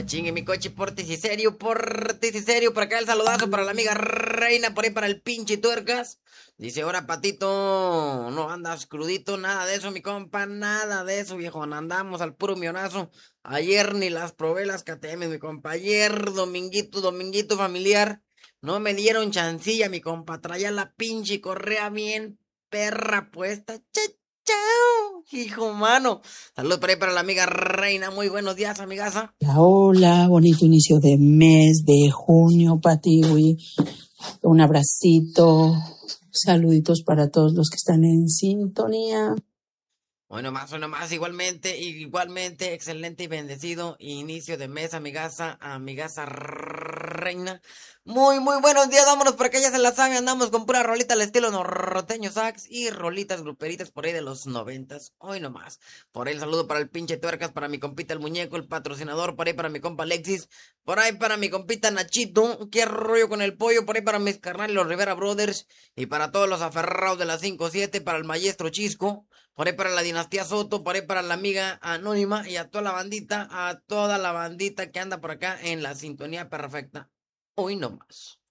chingue mi coche, pórtese serio, pórtese serio. Por acá el saludazo para la amiga Reina, por ahí para el pinche tuercas. Dice, ahora patito, no andas crudito, nada de eso, mi compa, nada de eso, viejo. Andamos al puro mionazo. Ayer ni las probé las KTM, mi compa. Ayer, dominguito familiar. No me dieron chancilla, mi compa. Traía la pinche correa bien perra puesta. Chao, hijo mano. Saludos por ahí para la amiga Reina. Muy buenos días, amigaza. Hola, bonito inicio de mes, de junio, Patiwi. Un abracito, saluditos para todos los que están en sintonía. Hoy nomás, igualmente, excelente y bendecido inicio de mes, amigaza Reina. Muy buenos días, vámonos por acá, ya se la sabe, andamos con pura rolita al estilo norteño sax y rolitas gruperitas por ahí de los 90s. Hoy nomás, por ahí el saludo para el pinche tuercas, para mi compita el muñeco, el patrocinador, por ahí para mi compa Alexis, por ahí para mi compita Nachito, qué rollo con el pollo, por ahí para mis carnales los Rivera Brothers y para todos los aferrados de la 5-7, para el maestro Chisco. Por ahí para la dinastía Soto, por ahí para la amiga Anónima y a toda la bandita que anda por acá en la sintonía perfecta. Hoy nomás.